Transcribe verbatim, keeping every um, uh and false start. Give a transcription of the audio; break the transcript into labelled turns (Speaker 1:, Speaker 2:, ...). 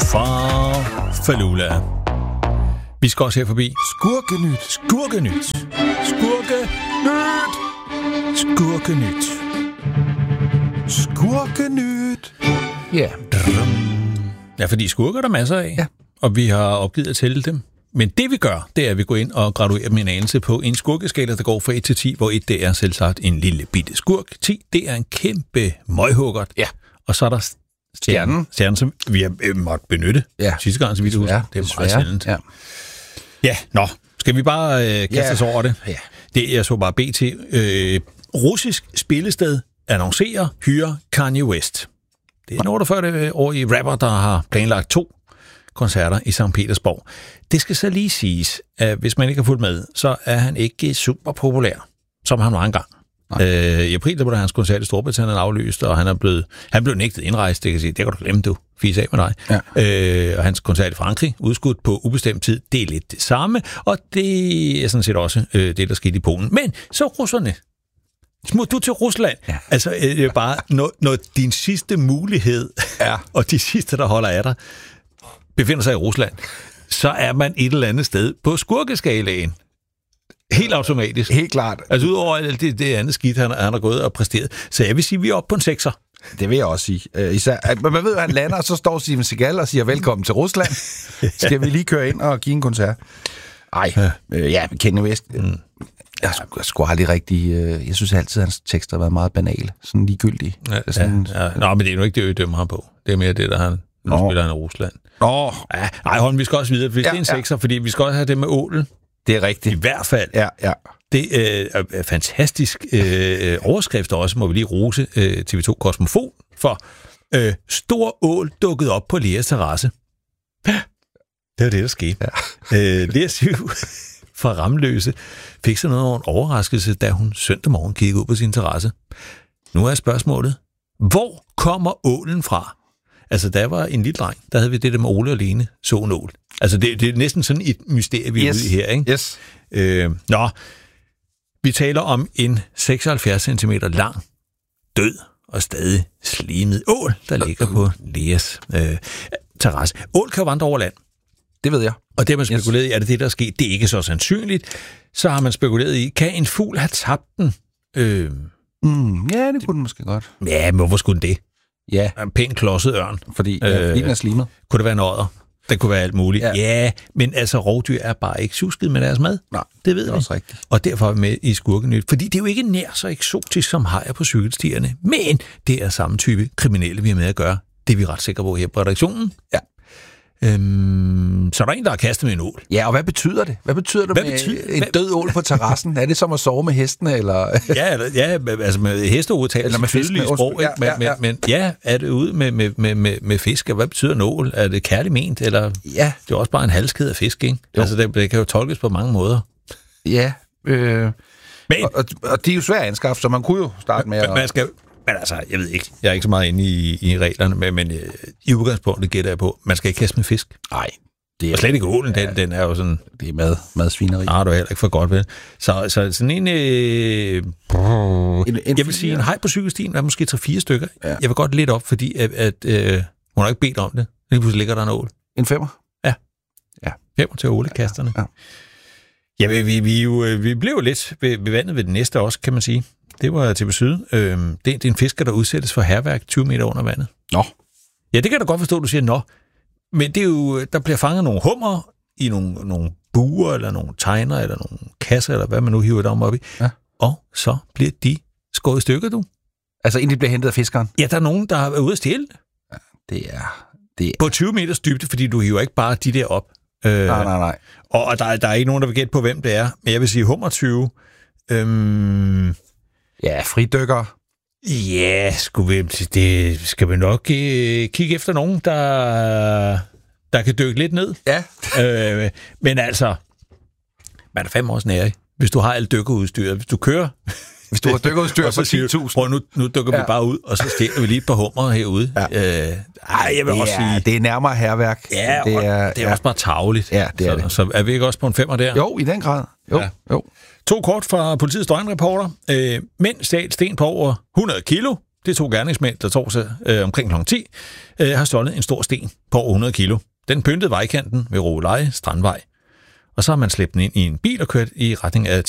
Speaker 1: fra Falula. Vi skal også her forbi
Speaker 2: Skurkenyt.
Speaker 1: Skurkenyt. Skurkenyt. Skurkenyt.
Speaker 2: Skurkenyt.
Speaker 1: Ja. Ja, fordi skurker er der masser af,
Speaker 2: ja.
Speaker 1: Og vi har opgivet at tælle dem. Men det vi gør, det er, at vi går ind og graduerer dem en anelse på en skurkeskala, der går fra et til ti, hvor et det er selvsagt en lille bitte skurk. ti, det er en kæmpe møghuggert.
Speaker 2: Ja.
Speaker 1: Og så er der stjernen, stjernen som vi har øh, måttet benytte
Speaker 2: ja.
Speaker 1: sidste gang, så vidt jeg husker. Det er meget sjældent. Ja. ja, nå. Skal vi bare øh, kaste ja. os over det?
Speaker 2: Ja.
Speaker 1: Det jeg så bare B T. Øh, russisk spillested annoncerer hyre Kanye West. Det er en otteogfyrre-årig rapper, der har planlagt to koncerter i Sankt Petersborg. Det skal så lige siges, at hvis man ikke har fulgt med, så er han ikke super populær, som han var engang. Øh, I april der blev hans koncert i Storbritannien aflyst, og han er blevet, han blev nægtet indrejst. Det kan sige, det kan du glemme, du. Fis af med dig. Ja. Øh, og hans koncert i Frankrig, udskudt på ubestemt tid, det er lidt det samme, og det er sådan set også øh, det, der skete i Polen. Men så russerne. Smut du til Rusland. Ja. Altså, det er bare, når, når din sidste mulighed, ja. og de sidste, der holder af dig, befinder sig i Rusland, så er man et eller andet sted på skurkeskalaen. Helt automatisk.
Speaker 2: Helt klart.
Speaker 1: Altså udover alt det, det andet skidt, han, han har gået og præsteret. Så jeg vil sige, at vi er oppe på en sekser.
Speaker 2: Det vil jeg også sige. Uh, især, man ved, at han lander, og så står Steven Seagal og siger, velkommen til Rusland. Skal vi lige køre ind og give en koncert? Ej, ja, uh, ja Kanye West. Mm. Jeg skulle sgu aldrig rigtig... Uh, jeg synes altid, at hans tekster har været meget banale. Sådan ligegyldige.
Speaker 1: Ja,
Speaker 2: sådan,
Speaker 1: ja, ja. Nå, men det er jo ikke det, vi dømmer ham på. Det er mere det, der han... Nu Nå. spiller han i Rusland.
Speaker 2: Nå.
Speaker 1: Ja, ej, hold, vi skal også videre, for ja, det er en sekser, ja. Fordi vi skal også have det med ålen.
Speaker 2: Det er rigtigt.
Speaker 1: I hvert fald.
Speaker 2: Ja, ja.
Speaker 1: Det øh, er fantastisk øh, overskrift også, må vi lige rose øh, T V to Kosmofon for øh, stor ål dukket op på Leas terrasse. Det var det, der skete. Ja. Øh, Lea Siv fra Ramløse fik sådan noget en overraskelse, da hun søndag morgen kiggede ud på sin terrasse. Nu er spørgsmålet, hvor kommer ålen fra? Altså, da jeg var en lille dreng, der havde vi det der med Ole og Lene, så en ål. Altså, det, det er næsten sådan et mysterie, vi er
Speaker 2: yes.
Speaker 1: ude i her, ikke?
Speaker 2: Yes.
Speaker 1: Øh, nå, vi taler om en seksoghalvfjerds centimeter lang, død og stadig slimet ål, der ligger på Leas øh, terrasse. Ål kan vandre over land.
Speaker 2: Det ved jeg.
Speaker 1: Og det har man spekuleret yes. i, er det det, der er sket? Det er ikke så sandsynligt. Så har man spekuleret i, kan en fugl have tabt den? Øh,
Speaker 2: mm, ja, det kunne den måske godt.
Speaker 1: Ja, men hvorfor skulle den det?
Speaker 2: Ja.
Speaker 1: En pæn klodset ørn.
Speaker 2: Fordi, ja, fordi den er slimet.
Speaker 1: Kunne det være en odder? Det kunne være alt muligt. Ja, ja, men altså rovdyr er bare ikke tjusket med deres mad.
Speaker 2: Nej,
Speaker 1: det ved
Speaker 2: det er
Speaker 1: vi.
Speaker 2: også rigtigt.
Speaker 1: Og derfor er vi med i Skurkenyt. Fordi det er jo ikke nær så eksotisk som hajer på cykelstierne. Men det er samme type kriminelle, vi har med at gøre. Det er vi ret sikre på her på redaktionen.
Speaker 2: Ja.
Speaker 1: Øhm, så er der en, der har kastet med en ål.
Speaker 2: Ja, og hvad betyder det? Hvad betyder det
Speaker 1: hvad
Speaker 2: med
Speaker 1: betyder,
Speaker 2: en
Speaker 1: hvad,
Speaker 2: død ål på terrassen? Er det som at sove med hestene, eller?
Speaker 1: ja, ja, altså med hesteudtale,
Speaker 2: eller med
Speaker 1: tydelige sprog,
Speaker 2: ja, ja, ja.
Speaker 1: Men, men ja, er det ude med, med, med, med, med fisk? Hvad betyder en ål? Er det kærligt ment, eller?
Speaker 2: Ja.
Speaker 1: Det er også bare en halskæde af fisk, ikke? Jo. Altså, det, det kan jo tolkes på mange måder.
Speaker 2: Ja, øh,
Speaker 1: men,
Speaker 2: og, og de er jo svært at anskaffe, så man kunne jo starte med at...
Speaker 1: Man skal, men altså, jeg ved ikke, jeg er ikke så meget inde i, i reglerne, men, men øh, i udgangspunktet gætter jeg på, man skal ikke kaste med fisk.
Speaker 2: Nej. Det er,
Speaker 1: og slet ikke ålen,
Speaker 2: ja,
Speaker 1: den, den er jo sådan...
Speaker 2: Det er mad, madsvineri.
Speaker 1: Nej, du er heller ikke for godt ved. Så, så sådan en... Øh, en, en jeg vil sige, en haj på cykelstien er måske tre fire stykker. Ja. Jeg vil godt lidt op, fordi at, at, øh, hun har ikke bedt om det. Lige pludselig ligger der en ål.
Speaker 2: En femmer?
Speaker 1: Ja.
Speaker 2: Ja.
Speaker 1: Femmer til ålekasterne.
Speaker 2: Ja, ja.
Speaker 1: ja vi, vi, jo, vi blev jo lidt ved, ved vandet ved det næste også, kan man sige. Det var T V Syd. Øh, det, det er en fisker, der udsættes for hærværk tyve meter under vandet.
Speaker 2: Nå.
Speaker 1: Ja, det kan du godt forstå, du siger nå. Men det er jo, der bliver fanget nogle hummer i nogle, nogle buer, eller nogle tegner, eller nogle kasser, eller hvad man nu hiver dem op i. Ja. Og så bliver de skåret i stykker, du.
Speaker 2: Altså inden de bliver hentet af fiskeren?
Speaker 1: Ja, der er nogen, der er ude at stjæle.
Speaker 2: Ja, det er... Det er...
Speaker 1: På tyve meters dybde, fordi du hiver ikke bare de der op.
Speaker 2: Øh, nej, nej, nej.
Speaker 1: Og, og der, der er ikke nogen, der vil gætte på, hvem det er. Men jeg vil sige hummer tyve. Øhm,
Speaker 2: ja, fridykker.
Speaker 1: Ja, skulle vi, det skal vi nok øh, kigge efter nogen, der, der kan dykke lidt ned.
Speaker 2: Ja.
Speaker 1: øh, men altså, man er fem års nære, hvis du har alt dykkerudstyr. Hvis du kører...
Speaker 2: Hvis du har dykkerudstyr for ti tusind.
Speaker 1: Prøv, nu, nu dykker ja. vi bare ud, og så stjæler vi lige et par hummer herude. Ja. Øh, ej, jeg vil
Speaker 2: det
Speaker 1: også
Speaker 2: er,
Speaker 1: sige...
Speaker 2: Det er nærmere hærværk.
Speaker 1: Ja, det er, det er ja. også bare tarveligt.
Speaker 2: Ja, det er
Speaker 1: så,
Speaker 2: det.
Speaker 1: Så er vi ikke også på en femmer der?
Speaker 2: Jo, i den grad. Jo, ja. jo.
Speaker 1: To kort fra politiets døgnreporter. Øh, mænd stjal sten på over hundrede kilo Det er to gerningsmænd, der torsdag øh, omkring klokken ti øh, har stjålet en stor sten på over hundrede kilo. Den pyntede vejkanten ved Råleje Strandvej. Og så har man slæbt den ind i en bil og kørt i retning af